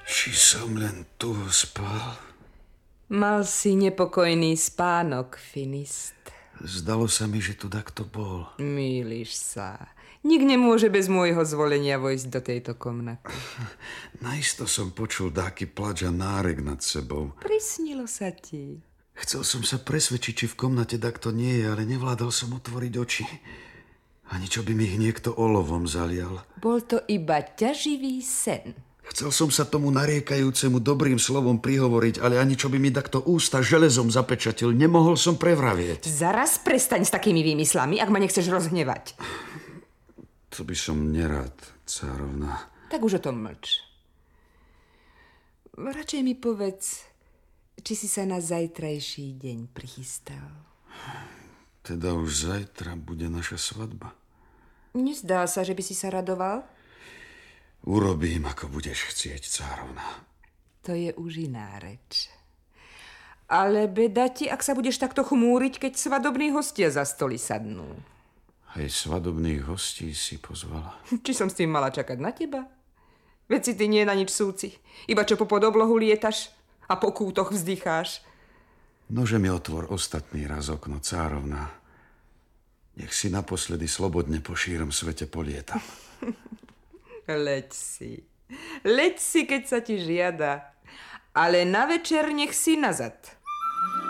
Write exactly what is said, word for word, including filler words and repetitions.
Či som len tu spal? Mal si nepokojný spánok, Finist. Zdalo sa mi, že tu takto bol. Mýliš sa. Nik nemôže bez môjho zvolenia vojsť do tejto komnaty. Najisto som počul dáky plač a nárek nad sebou. Prisnilo sa ti. Chcel som sa presvedčiť, či v komnate takto nie je, ale nevládal som otvoriť oči. Ani čo by mi ich niekto olovom zalial. Bol to iba ťaživý sen. Chcel som sa tomu nariekajúcemu dobrým slovom prihovoriť, ale ani čo by mi takto ústa železom zapečatil, nemohol som prevravieť. Zaraz prestaň s takými výmyslami, ak ma nechceš rozhnevať. To by som nerád, cárovna. Tak už o tom mlč. Radšej mi povedz, či si sa na zajtrajší deň prichystal. Teda už zajtra bude naša svadba. Nezdá sa, že by si sa radoval? Urobím, ako budeš chcieť, cárovna. To je už iná reč. Ale beda ti, ak sa budeš takto chmúriť, keď svadobní hostia za stoli sadnú. Hej, svadobných hostí si pozvala. Či som s tým mala čakať na teba? Veď si ty nie na nič súci. Iba čo po podoblohu lietaš a po kútoch vzdycháš. Nože mi otvor ostatný raz okno, cárovna. Nech si naposledy slobodne po šírom svete polietam. Leď si. Leď si, keď sa ti žiada. Ale na večer nech si nazad.